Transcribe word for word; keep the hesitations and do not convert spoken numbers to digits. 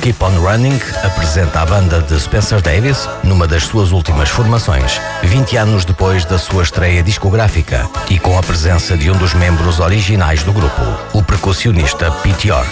Keep on Running apresenta a banda de Spencer Davis numa das suas últimas formações, vinte anos depois da sua estreia discográfica e com a presença de um dos membros originais do grupo, o percussionista Pete York.